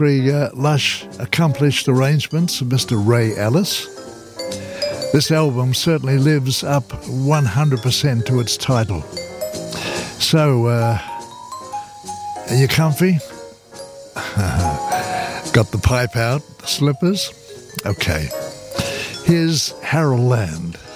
Very lush, accomplished arrangements of Mr. Ray Ellis. This album certainly lives up 100% to its title. So, are you comfy? Got the pipe out, the slippers? Okay. Here's Harold Land.